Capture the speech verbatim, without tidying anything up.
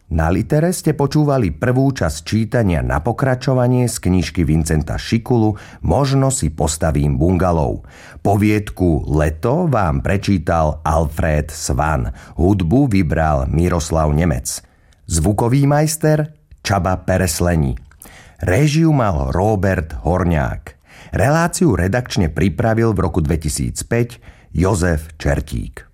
Na Litere ste počúvali prvú časť čítania na pokračovanie z knižky Vincenta Šikulu Možno si postavím bungalov. Poviedku Leto vám prečítal Alfred Svan. Hudbu vybral Miroslav Nemec. Zvukový majster Csaba Peresleni. Réžiu mal Róbert Horňák. Reláciu redakčne pripravil v roku dvetisícpäť Jozef Čertík.